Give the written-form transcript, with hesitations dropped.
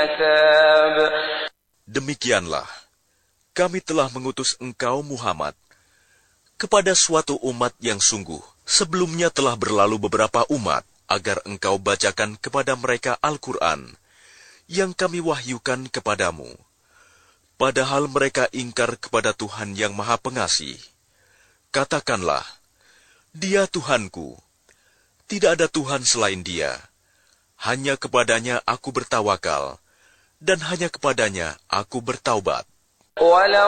مَّثَابٍ. Demikianlah, kami telah mengutus engkau Muhammad kepada suatu umat yang sungguh sebelumnya telah berlalu beberapa umat, agar engkau bacakan kepada mereka Al-Quran yang kami wahyukan kepadamu. Padahal mereka ingkar kepada Tuhan yang Maha Pengasih. Katakanlah, Dia Tuhanku, tidak ada Tuhan selain Dia. Hanya kepadanya aku bertawakal, dan hanya kepadanya aku bertaubat.